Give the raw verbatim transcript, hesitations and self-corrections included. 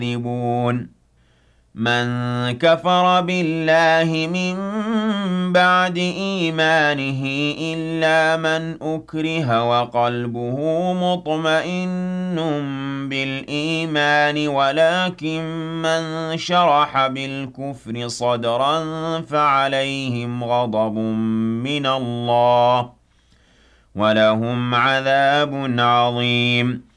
يكذبون من كفر بالله من بعد إيمانه إلا من أكره وقلبه مطمئن بالإيمان ولكن من شرح بالكفر صدرا فعليهم غضب من الله ولهم عذاب عظيم